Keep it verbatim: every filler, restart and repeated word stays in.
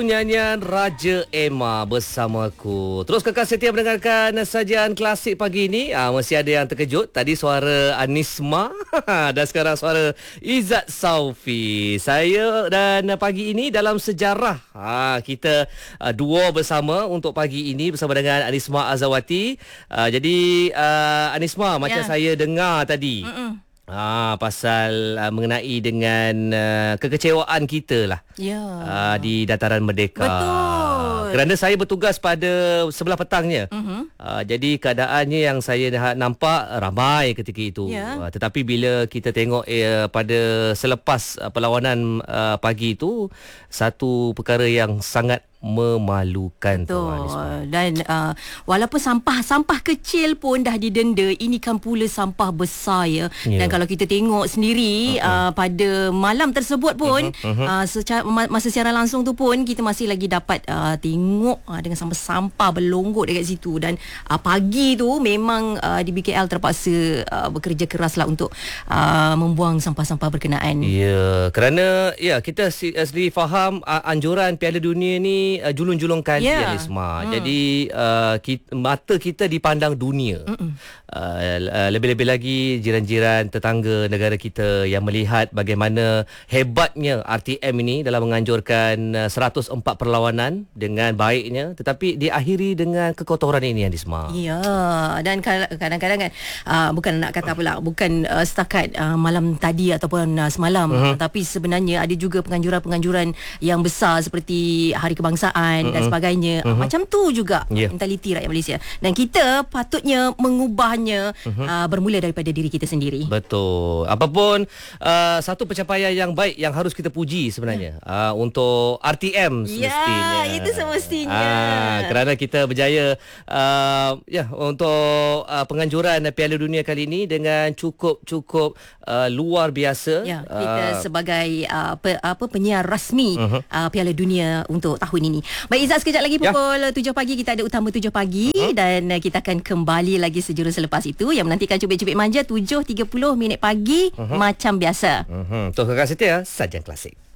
Nyanyian Raja Emma bersamaku. Terus kekal setia mendengarkan sajian klasik pagi ini. Ah, mesti ada yang terkejut. Tadi suara Anisma dan sekarang suara Izzat Saufi. Saya dan pagi ini dalam sejarah. Ah, kita ah, duo bersama untuk pagi ini bersama dengan Anisma Azawati. Ah, jadi ah, Anisma, macam Ya. saya dengar tadi. Mm-mm. Ah, pasal uh, mengenai dengan uh, kekecewaan kita lah. Ya. Uh, di Dataran Merdeka. Betul. Kerana saya bertugas pada sebelah petangnya. Uh-huh. Uh, jadi keadaannya yang saya nampak ramai ketika itu. Ya. Uh, tetapi bila kita tengok uh, pada selepas uh, perlawanan uh, pagi itu, satu perkara yang sangat memalukan. Betul. Dan uh, walaupun sampah-sampah kecil pun dah didenda, ini kan pula sampah besar ya. Yeah. Dan kalau kita tengok sendiri uh-huh. uh, pada malam tersebut pun uh-huh. Uh-huh. Uh, secara, masa siaran langsung tu pun kita masih lagi dapat uh, tengok uh, dengan sampah-sampah berlonggok dekat situ. Dan uh, pagi tu memang uh, di B K L terpaksa uh, bekerja keraslah untuk uh, membuang sampah-sampah berkenaan. Ya, yeah, kerana ya kita sendiri faham uh, anjuran Piala Dunia ni uh, julung-julung kali yeah. Anisma. Hmm. Jadi uh, kita, mata kita dipandang dunia. Uh, uh, lebih-lebih lagi jiran-jiran tetangga negara kita yang melihat bagaimana hebatnya R T M ini dalam menganjurkan uh, seratus empat perlawanan dengan baiknya, tetapi diakhiri dengan kekotoran ini Anisma. Ya, dan kadang-kadang kan uh, bukan nak kata pula bukan uh, setakat uh, malam tadi ataupun uh, semalam, uh-huh. tapi sebenarnya ada juga penganjuran-penganjuran yang besar seperti Hari Kebangsaan uh-huh. dan sebagainya. Uh-huh. Macam tu juga yeah. mentaliti rakyat Malaysia. Dan kita patutnya mengubahnya uh-huh. uh, bermula daripada diri kita sendiri. Betul. Apapun uh, satu pencapaian yang baik yang harus kita puji sebenarnya uh, untuk R T M semestinya. Ya, itu semestinya. Uh, kerana kita berjaya uh, ya untuk uh, penganjuran Piala Dunia kali ini dengan cukup-cukup uh, luar biasa. Ya, kita uh, sebagai uh, pe, apa penyiar rasmi uh-huh. uh, Piala Dunia untuk tahun ini. Baik Izzat, sekejap lagi pukul ya. tujuh pagi kita ada Utama tujuh pagi uh-huh. dan uh, kita akan kembali lagi sejurus selepas itu yang menantikan Cubit-Cubit Manja tujuh tiga puluh minit pagi uh-huh. macam biasa. Uh-huh. Tuh kekal setia Sajian Klasik.